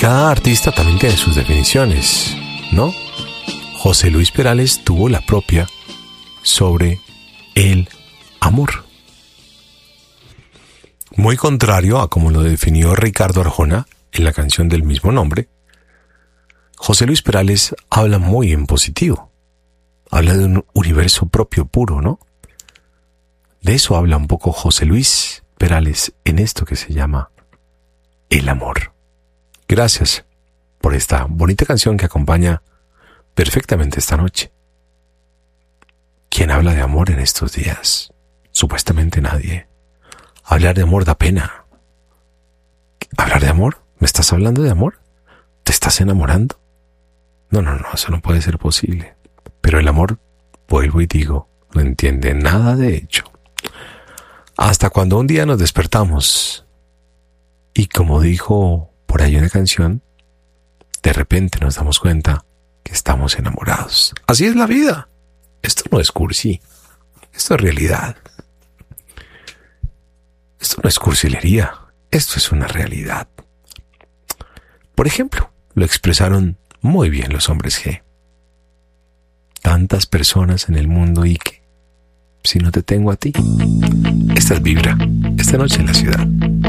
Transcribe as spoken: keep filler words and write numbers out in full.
cada artista también tiene sus definiciones, ¿no? José Luis Perales tuvo la propia sobre el amor. Muy contrario a como lo definió Ricardo Arjona en la canción del mismo nombre, José Luis Perales habla muy en positivo. Habla de un universo propio puro, ¿no? De eso habla un poco José Luis Perales en esto que se llama el amor. Gracias por esta bonita canción que acompaña perfectamente esta noche. ¿Quién habla de amor en estos días? Supuestamente nadie. Hablar de amor da pena. ¿Hablar de amor? ¿Me estás hablando de amor? ¿Te estás enamorando? No, no, no, eso no puede ser posible. Pero el amor, vuelvo y digo, no entiende nada de hecho. Hasta cuando un día nos despertamos y, como dijo por ahí una canción, de repente nos damos cuenta que estamos enamorados. Así es la vida. Esto no es cursi. Esto es realidad. Esto no es cursilería. Esto es una realidad. Por ejemplo, lo expresaron muy bien los hombres G. Tantas personas en el mundo y que, si no te tengo a ti. Esta es Vibra, esta noche en la ciudad.